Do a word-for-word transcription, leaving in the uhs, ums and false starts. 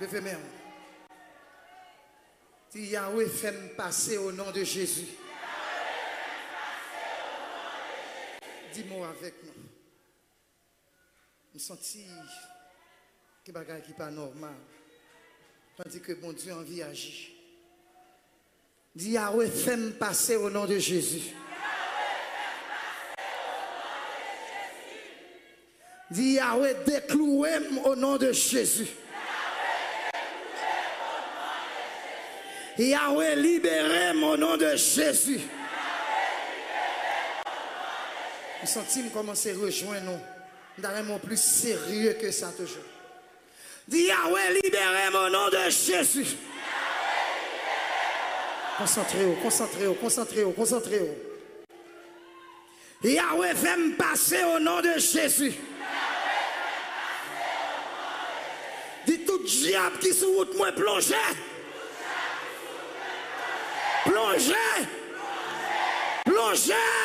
Levez main. Dis Yahweh, fais-moi passer au nom de Jésus. Dis-moi avec nous. Je me sens que bagage qui pas normal. Tandis que bon Dieu en vie agit. Dis Yahweh, fais-moi passer au nom de Jésus. Dis Yahweh, déclouez-moi au nom de Jésus. Yahweh, libérez-moi au nom de Jésus. Nous sentons commencer à rejoindre nous. Nous sommes plus sérieux que ça toujours. Dis Yahweh, libérez-moi au nom de Jésus. Concentrez-vous, concentrez-vous, concentrez-vous, concentrez-vous. Yahweh, fais-moi passer au nom de Jésus. Dis tout diable qui sous route moi plongez. Plongez. Plongez.